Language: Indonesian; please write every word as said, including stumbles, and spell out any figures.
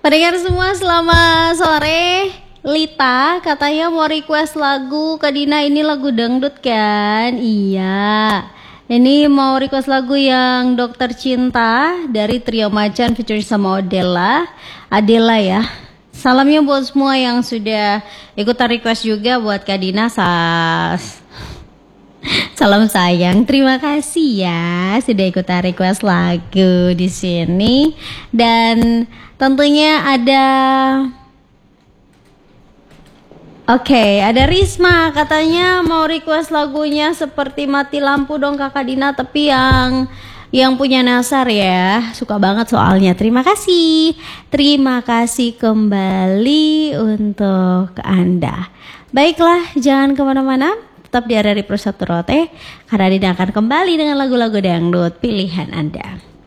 Pendengar semua, selamat sore. Lita katanya mau request lagu Kak Dina, ini lagu dangdut kan? Iya. Ini mau request lagu yang Dokter Cinta dari Trio Macan featuring sama Odella. Adela ya. Salamnya buat semua yang sudah ikutan request juga buat Kak Dina. Sas. Salam sayang, terima kasih ya sudah ikutan request lagu di sini. Dan tentunya ada Oke, okay, ada Risma katanya mau request lagunya Seperti Mati Lampu dong Kakak Dina, tapi yang yang punya Nasar ya, suka banget soalnya. Terima kasih, terima kasih kembali untuk Anda. Baiklah, jangan kemana-mana, tetap di Arari Pro Satu Rote, karena Dina akan kembali dengan lagu-lagu dangdut pilihan Anda.